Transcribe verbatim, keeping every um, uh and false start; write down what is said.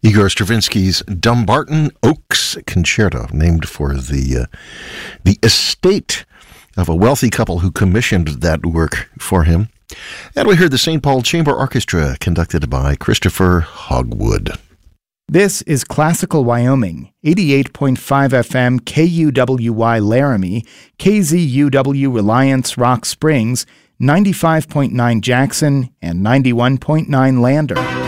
Igor Stravinsky's Dumbarton Oaks Concerto, named for the uh, the estate of a wealthy couple who commissioned that work for him. And we heard the Saint Paul Chamber Orchestra, conducted by Christopher Hogwood. This is Classical Wyoming, eighty-eight point five F M K U W Y Laramie, K Z U W Reliance Rock Springs, ninety-five point nine Jackson, and ninety-one point nine Lander.